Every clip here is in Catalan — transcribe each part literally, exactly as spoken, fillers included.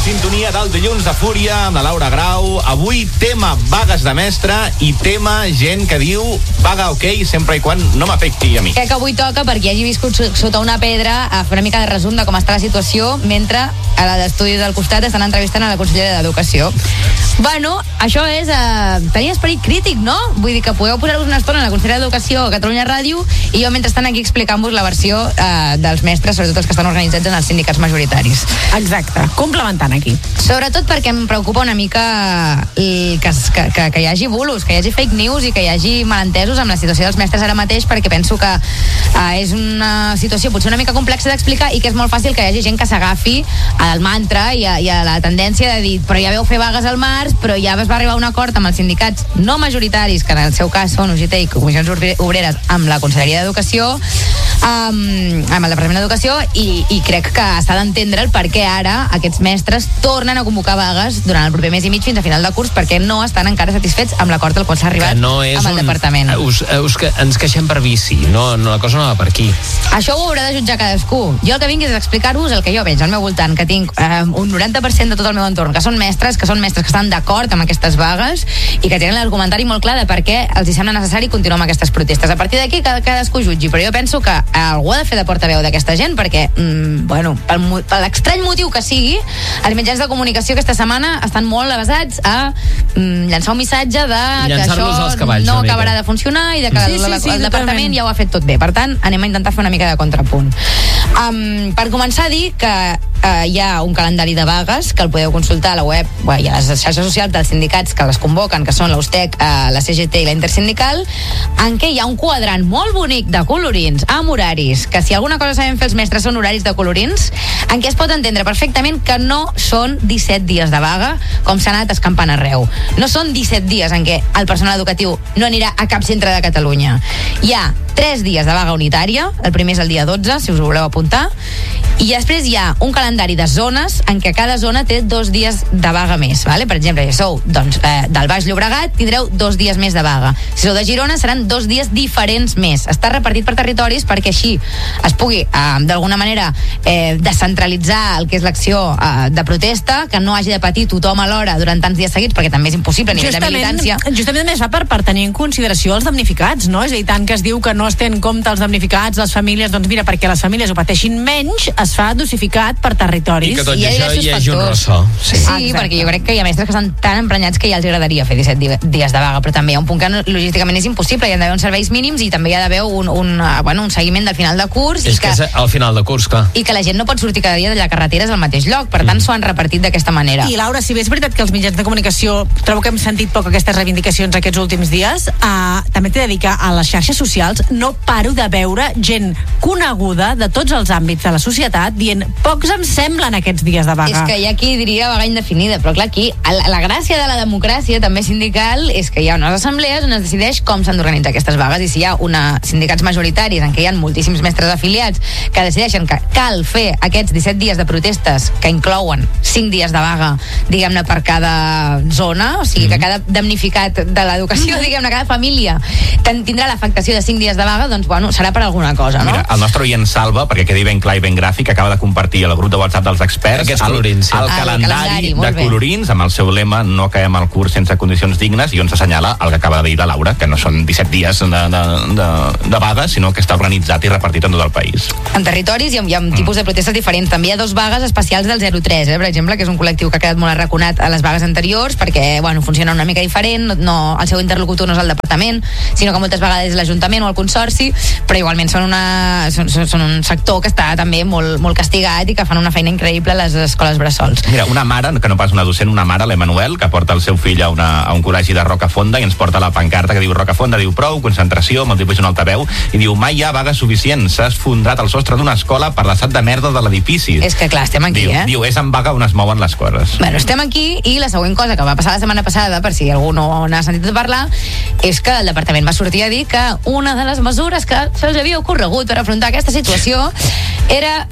sintonia del dilluns de Fúria amb la Laura Grau. Avui tema vagues de mestre i tema gent que diu vaga ok sempre i quan no m'afecti a mi. Crec que avui toca perquè hagi viscut sota una pedra a fer una mica de resum de com està la situació mentre a la d'estudis del costat estan entrevistant a la consellera d'Educació. Bueno, això és eh, tenir esperit crític, no? Vull dir que podeu posar-vos una estona a la consellera d'Educació a Catalunya Ràdio i jo mentre estan aquí explicant-vos la versió eh, dels mestres, sobretot els que estan organitzats en els sindicats majoritaris. Exacte, complementant aquí. Sobretot perquè em preocupa una mica el, que, que, que, que hi hagi bulos, que hi hagi fake news i que hi hagi malentesos amb la situació dels mestres ara mateix, perquè penso que eh, és una situació potser una mica complexa d'explicar i que és molt fàcil que hi hagi gent que s'agafi al mantra i a, i a la tendència de dir però ja veu fer vagues al març, però ja es va arribar a un acord amb els sindicats no majoritaris, que en el seu cas són U G T i Comissions Obreres, amb la Conselleria d'Educació, um, amb el Departament d'Educació, i, i crec que s'ha d'entendre el per què ara aquests mestres tornen a convocar vagues durant el proper mes i mig fins a final de curs, perquè no estan encara satisfets amb l'acord al qual s'ha arribat no amb el un... departament. Us, us, que ens queixem per bici, no, no, la cosa no va per aquí. Això ho haurà de jutjar cadascú. Jo el que vinc és explicar-vos el que jo veig al meu voltant, que tinc eh, un noranta per cent de tot el meu entorn, que són mestres, que són mestres que estan d'acord amb aquestes vagues i que tenen l'argumentari molt clar de per què els hi sembla necessari continuar amb aquestes protestes. A partir d'aquí cada, cadascú jutgi, però jo penso que algú ha de fer de portaveu d'aquesta gent perquè, mm, bueno, pel, per l'estrany motiu que sigui, els mitjans de comunicació aquesta setmana estan molt avasats a mm, llançar un missatge de que això cavalls, no acabarà de funcionar i de que sí, sí, el, sí, el departament ja ho ha fet tot bé. Per tant, anem a intentar fer una mica de contrapunt. Um, per començar a dir que uh, hi ha un calendari de vagues que el podeu consultar a la web i a les xarxes socials dels sindicats que les convoquen, que són l'U S T E C, uh, la C G T i la Intersindical, en què hi ha un quadrant molt bonic de colorins amb horaris, que si alguna cosa sabem fer els mestres són horaris de colorins, en què es pot entendre perfectament que no són disset dies de vaga com s'ha anat escampant arreu. No són disset dies en què el personal educatiu no anirà a cap centre de Catalunya. Hi ha tres dies de vaga unitària, el primer és el dia dotze, si us ho voleu apuntar, i després hi ha un calendari de zones en què cada zona té dos dies de vaga més, vale? Per exemple, si sou doncs, eh, del Baix Llobregat, tindreu dos dies més de vaga. Si sou de Girona, seran dos dies diferents més. Està repartit per territoris perquè així es pugui, eh, d'alguna manera, eh, descentralitzar el que és l'acció eh, de protesta, que no hagi de patir tothom alhora durant tants dies seguits, perquè també és impossible a nivell de militància. Justament també es fa per, per tenir en consideració els damnificats, no? És a dir, tant que es diu que no es té en compte els damnificats, les famílies, doncs mira, perquè les famílies ho pateixin menys, es fa dosificat per territoris. I que tot I això hi hagi un ressò. Sí, sí perquè jo crec que hi ha mestres que estan tan emprenyats que ja els agradaria fer disset dies de vaga, però també hi ha un punt que logísticament és impossible, hi ha d'haver uns serveis mínims i també hi ha d'haver un, un, bueno, un seguiment del final de curs. És i que, que és al final de curs, clar. I que la gent no pot sortir cada dia de la carreteres al mateix lloc, per tant mm. s'ho han repartit d'aquesta manera. I Laura, si bé és veritat que els mitjans de comunicació trobo que hem sentit poc aquestes reivindicacions aquests últims dies, uh, també t'he de dir que a les xarxes socials no paro de veure gent coneguda de tots els àmbits de la societat dient pocs em semblen aquests dies de vaga. És que hi ha qui diria vaga indefinida, però clar, aquí la, la gràcia de la democràcia també sindical és que hi ha unes assemblees on es decideix com s'han d'organitzar aquestes vagues, i si hi ha una sindicats majoritaris en què hi ha moltíssims mestres afiliats que decideixen que cal fer aquests disset dies de protestes que inclouen cinc dies de vaga, diguem-ne, per cada zona, o sigui, mm-hmm. que cada damnificat de l'educació, mm-hmm. diguem-ne, cada família tindrà l'afectació de cinc dies de vaga, doncs bueno, serà per alguna cosa, no? Mira, el nostre oient Salva, perquè quedi ben clar i ben gràfic, acaba de compartir al grup de WhatsApp dels experts Aquests el, colorins, sí. el, Ah, calendari, el calendari de bé. colorins amb el seu lema no acabem el curs sense condicions dignes, i on s'assenyala el que acaba de dir la Laura, que no són disset dies de, de, de, de vaga, sinó que està organitzat i repartit en tot el país. En territoris hi ha, hi ha un tipus de protestes diferents. També hi ha dos vagues especials del zero tres, eh, per exemple, que és un col·lectiu que ha quedat molt arraconat a les vagues anteriors perquè, bueno, funciona una mica diferent, no, no, el seu interlocutor no és el departament, sinó que moltes vegades és l'Ajuntament o el Consorci, però igualment són, una, són, són, són un sector que està també molt, molt castigat i que fan una feina increïble a les escoles bressols. Mira, una mare, que no pas una docent, una mare, l'Emanuel, que porta el seu fill a, una, a un col·legi de Rocafonda i ens porta la pancarta que diu Rocafonda, diu prou, concentració, amb el dibuix en altaveu, i diu mai hi ha vaga suficient, s'ha esfondrat el sostre d'una escola per l'assat de merda de l'edifici. És que clar, estem aquí, diu, eh? Diu, és en vaga on es mouen les coses. Bueno, estem aquí i la següent cosa que va passar la setmana passada, per si algú no n'ha sentit de parlar, és que el departament va sortir a dir que una de les mesures que se'ls havia ocorregut per afrontar aquesta situació era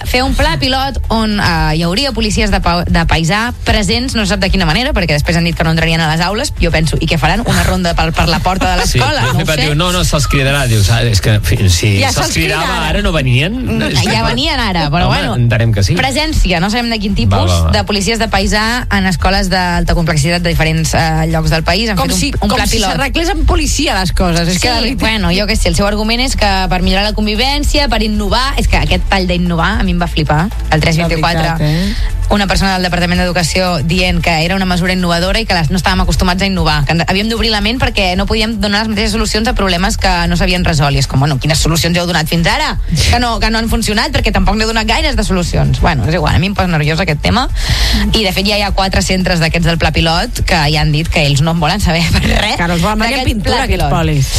fer un pla pilot on uh, hi hauria policies de, pa de paisà presents, no se sap de quina manera, perquè després han dit que no entrarien a les aules. Jo penso, i què faran? Una ronda per, per la porta de l'escola? Sí, no ho sé. diu, no, no, se'ls cridarà. Dius, ah, és que si ja se'ls cridava ara no venien. Ja venien ara, però Home, bueno. entenem que sí. Presència, no sabem de quin tipus, va, va, va. de policies de paisà en escoles d'alta complexitat de diferents uh, llocs del país. Han Com fet un, si, un com pla si pilot. s'arreglés amb policia les coses. És Sí, que la veritat... bueno, jo què sé, el seu argument és que per millorar la convivència, per innovar, és que aquest tall d'innovar a mi em va flipar, el tres vint quatre. La veritat, eh? Una persona del Departament d'Educació dient que era una mesura innovadora i que les, no estàvem acostumats a innovar, que havíem d'obrir la ment perquè no podíem donar les mateixes solucions a problemes que no s'havien resolt. I és com, bueno, quines solucions heu donat fins ara? Que no, que no han funcionat, perquè tampoc n'he donat gaires de solucions. Bueno, és igual, a mi em posa nerviós aquest tema, i de fet ja hi ha quatre centres d'aquests del Pla Pilot que ja han dit que ells no en volen saber per res. Que no els volen venir en pintura, aquests polis.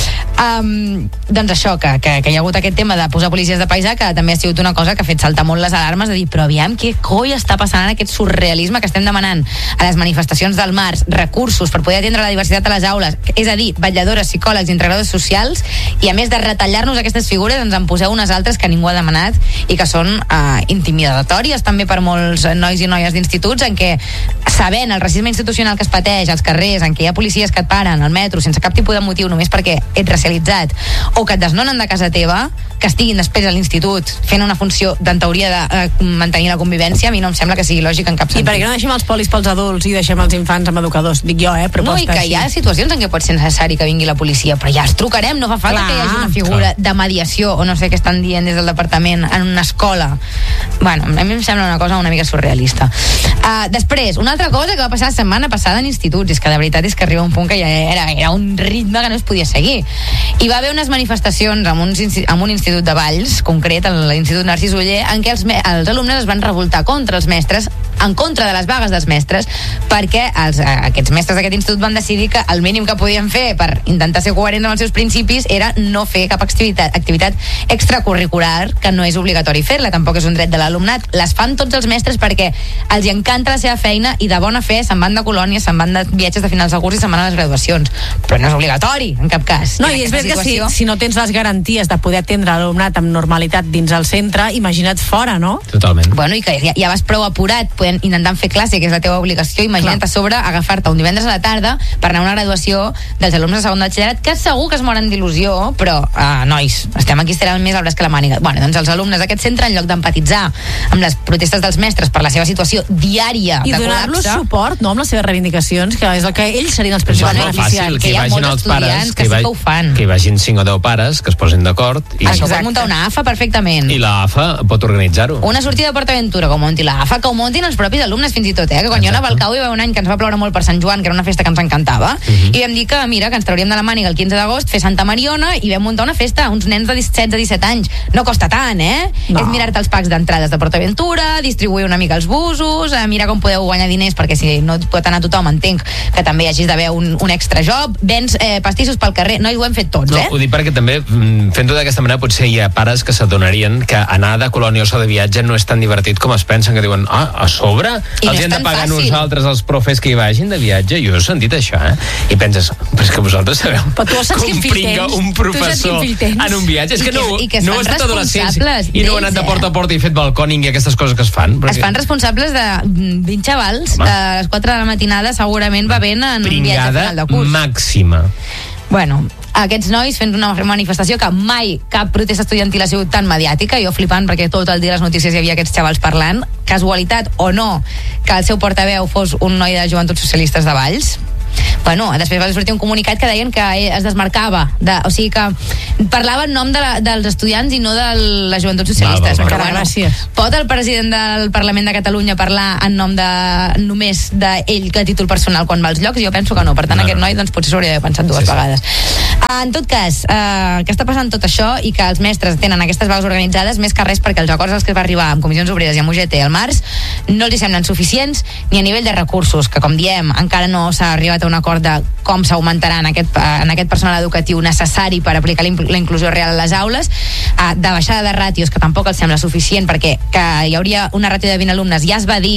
Um, doncs això, que, que, que hi ha hagut aquest tema de posar policies de paisà, que també ha sigut una cosa que ha fet saltar molt les alarmes, de dir, però aviam, què coi està passant en aquest surrealisme que estem demanant a les manifestacions del març, recursos per poder atendre la diversitat a les aules, és a dir, vetlladores, psicòlegs, integradors socials, i a més de retallar-nos aquestes figures ens en poseu unes altres que ningú ha demanat i que són uh, intimidatòries també per molts nois i noies d'instituts, en què, sabent el racisme institucional que es pateix als carrers, en què hi ha policies que et paren al metro sense cap tipus de motiu només perquè ets racialitzat, o que et desnonen de casa teva, que estiguin després a l'institut fent una funció d'en teoria de uh, mantenir la convivència, a mi no em sembla que sigui lògic en cap sentit. I per què no deixem els polis pels adults i deixem els infants amb educadors? Dic jo, eh? Proposta no, i que així. hi ha situacions en què pot ser necessari que vingui la policia, però ja els trucarem, no fa falta Clar, que hi hagi una figura clar. de mediació, o no sé què estan dient des del departament, en una escola. Bueno, a mi em sembla una cosa una mica surrealista. Uh, després, una altra cosa que va passar la setmana passada en instituts, és que de veritat és que arriba un punt que ja era, era un ritme que no es podia seguir. Hi va haver unes manifestacions en un, en un institut de Valls, concret, l'Institut Narcís Oller, en què els, els alumnes es van revoltar contra els mestres, en contra de les vagues dels mestres, perquè els, aquests mestres d'aquest institut van decidir que el mínim que podien fer per intentar ser coherents amb els seus principis era no fer cap activitat, activitat extracurricular, que no és obligatori fer-la, tampoc és un dret de l'alumnat. Les fan tots els mestres perquè els hi encanta la seva feina i de bona fe se'n van de colònies, se'n van de viatges de finals de curs i se'n van a les graduacions. Però no és obligatori, en cap cas. No, i és veritat situació... que si, si no tens les garanties de poder atendre l'alumnat amb normalitat dins el centre, imagina't fora, no? Totalment. Bueno, i que ja, ja vas prou apurat podent, intentant fer classe, que és la teva obligació, imagina't a sobre agafar-te un divendres a la tarda per anar a una graduació dels alumnes de segon de batxillerat, que segur que es moren d'il·lusió, però, uh, nois, estem aquí estirant més el braç que la màniga. Bueno, doncs els alumnes d'aquest centre, en lloc d'empatitzar amb les protestes dels mestres per la seva situació diària i de donar-los col·lapse, suport, no, amb les seves reivindicacions, que és el que ells serien els principals és molt fàcil, beneficiats. que hi vagin els pares, que, que, sí hi que ho fan. que hi vagin cinc o deu pares, que es posin d'acord i, Això pot muntar una A F A perfectament. i la A F A pot organitzar-ho. Una sortida a PortAventura, que ho munti la A F A, que ho muntin els propis alumnes fins i tot, eh? Que quan jo anava al Cau hi va haver un any que ens va ploure molt per Sant Joan, que era una festa que ens encantava, uh-huh. i vam dir que, mira, que ens trauríem de la màniga el quinze d'agost, fer Santa Mariona, i vam muntar una festa, uns nens de setze a disset anys. No costa tant, eh? No. És mirar-te els packs d'entrades de PortAventura, distribuir una mica els busos, eh, mirar com podeu guanyar diners, perquè si no pot anar tothom, entenc que també hagis d'haver un, un extra job, vens eh, pastissos pel carrer, no, i ho hem fet tots, no, eh? Ho dic perquè també, fent-ho d'aquesta manera, potser hi ha pares que s'adonarien que anar de colònia o de viatge no és tan divertit com es pensen, que diuen, ah, a sobre I els no hem de pagar fàcil. nosaltres els profes que hi vagin de viatge. Jo he sentit això, eh? I penses, però és que vosaltres sabeu però tu saps com quin fill pringa tens? un professor en un viatge. És I que, que, no, i que no heu estat adolescents i no heu anat de porta a porta i fet balcòning i aquestes coses que es fan. Es fan responsables de vint xavals de les quatre de la matinada, segurament va ben en un viatge final de curs. Màxima. Bueno, aquests nois fent una manifestació que mai cap protesta estudiantil ha sigut tan mediàtica, jo flipant perquè tot el dia a les notícies hi havia aquests xavals parlant, casualitat o no que el seu portaveu fos un noi de Joventuts Socialistes de Valls. Bueno, després va sortir un comunicat que deien que es desmarcava, de, o sigui que parlava en nom de la, dels estudiants i no de les Joventuts Socialistes. Va, va, va. Però, bueno, gràcies. Pot el president del Parlament de Catalunya parlar en nom de només d'ell que a títol personal quan va als llocs? Jo penso que no, per tant no, aquest noi doncs, potser s'hauria de pensar dues sí, vegades. Sí. En tot cas, eh, que està passant tot això i que els mestres tenen aquestes vagues organitzades més que res perquè els acords als que es va arribar amb Comissions Obreres i amb U G T al març no els hi semblen suficients ni a nivell de recursos, que com diem encara no s'ha arribat a un acord de com s'augmentarà en aquest, en aquest personal educatiu necessari per aplicar la inclusió real a les aules, eh, de baixada de ràtios que tampoc els sembla suficient perquè que hi hauria una ràtio de vint alumnes, ja es va dir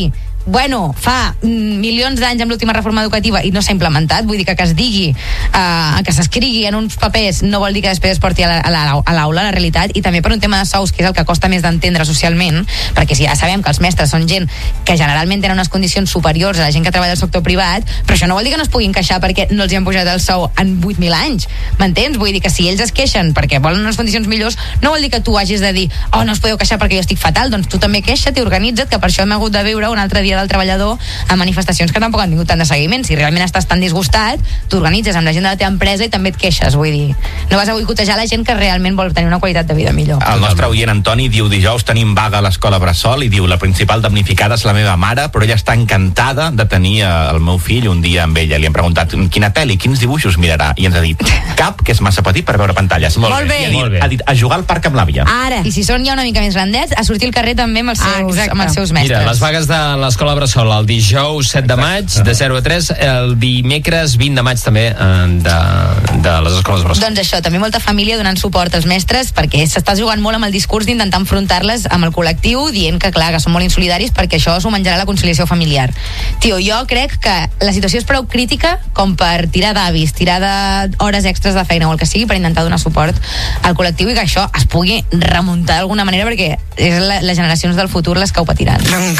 bueno, fa milions d'anys amb l'última reforma educativa i no s'ha implementat, vull dir que que es digui, uh, que s'escrigui en uns papers no vol dir que després es porti a la, a la, a l'aula, la realitat, i també per un tema de sous, que és el que costa més d'entendre socialment, perquè si ja sabem que els mestres són gent que generalment tenen unes condicions superiors a la gent que treballa al sector privat, però això no vol dir que no es puguin queixar perquè no els hi han pujat el sou en vuit mil anys, m'entens? Vull dir que si ells es queixen perquè volen unes condicions millors, no vol dir que tu hagis de dir, oh, no us podeu queixar perquè jo estic fatal, doncs tu també queixa't i organitza't, que per això hem hagut de viure un altre dia del treballador a manifestacions que tampoc han tingut tant de seguiment. Si realment estàs tan disgustat, t'organitzes amb la gent de la teva empresa i també et queixes, vull dir, no vas a boicotejar la gent que realment vol tenir una qualitat de vida millor. El nostre oient Antoni diu, dijous tenim vaga a l'escola Bressol, i diu, la principal damnificada és la meva mare, però ella està encantada de tenir el meu fill un dia amb ella. Li hem preguntat quina pel·li, quins dibuixos mirarà, i ens ha dit cap, que és massa petit per veure pantalles. Molt, molt bé. I ha dit, molt bé. ha dit a jugar al parc amb l'àvia. Ara. I si són ja una mica més grandets, a sortir al carrer també amb els seus, ah, amb els seus mestres. Mira, les vagues de l'escola Bressol el dijous set de maig de zero a tres, el dimecres vint de maig també de, de les escoles Bressol. Doncs això, també molta família donant suport als mestres, perquè s'està jugant molt amb el discurs d'intentar enfrontar-les amb el col·lectiu, dient que clar, que són molt insolidaris perquè això s'ho menjarà la conciliació familiar. Tio, jo crec que la situació és prou crítica com per tirar d'avis, tirar d'hores extres de feina o el que sigui per intentar donar suport al col·lectiu i que això es pugui remuntar d'alguna manera, perquè és la, les generacions del futur les que ho patiran.